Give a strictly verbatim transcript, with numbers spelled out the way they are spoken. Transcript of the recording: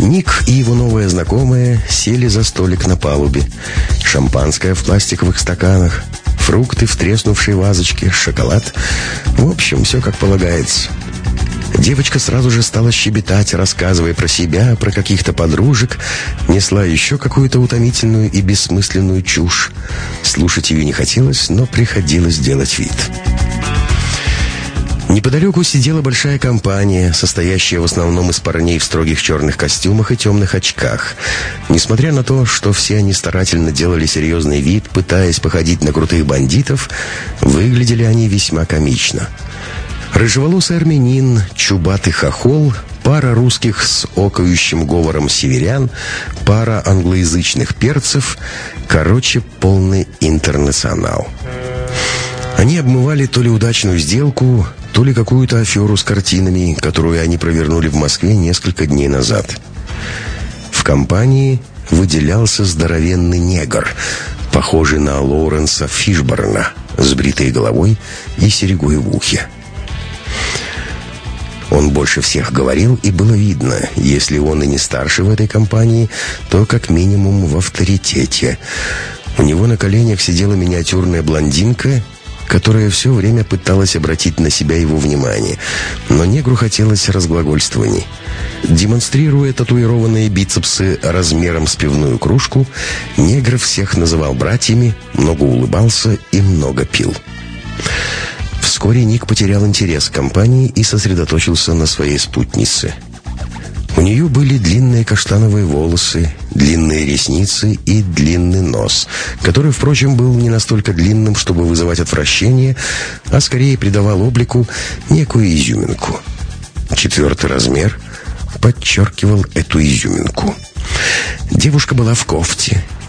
Ник и его новая знакомая сели за столик на палубе. Шампанское в пластиковых стаканах, фрукты в треснувшей вазочке, шоколад. В общем, все как полагается. Девочка сразу же стала щебетать, рассказывая про себя, про каких-то подружек, несла еще какую-то утомительную и бессмысленную чушь. Слушать ее не хотелось, но приходилось делать вид. Неподалеку сидела большая компания, состоящая в основном из парней в строгих черных костюмах и темных очках. Несмотря на то, что все они старательно делали серьезный вид, пытаясь походить на крутых бандитов, выглядели они весьма комично. Рыжеволосый армянин, чубатый хохол, пара русских с окающим говором северян, пара англоязычных перцев, короче, полный интернационал. Они обмывали то ли удачную сделку, то ли какую-то аферу с картинами, которую они провернули в Москве несколько дней назад. В компании выделялся здоровенный негр, похожий на Лоуренса Фишборна, с бритой головой и серьгой в ухе. Он больше всех говорил, и было видно, если он и не старше в этой компании, то как минимум в авторитете. У него на коленях сидела миниатюрная блондинка, которая все время пыталась обратить на себя его внимание, но негру хотелось разглагольствований. Демонстрируя татуированные бицепсы размером с пивную кружку, негр всех называл братьями, много улыбался и много пил. Вскоре Ник потерял интерес к компании и сосредоточился на своей спутнице. У нее были длинные каштановые волосы, длинные ресницы и длинный нос, который, впрочем, был не настолько длинным, чтобы вызывать отвращение, а скорее придавал облику некую изюминку. Четвертый размер подчеркивал эту изюминку. Девушка была в кофте,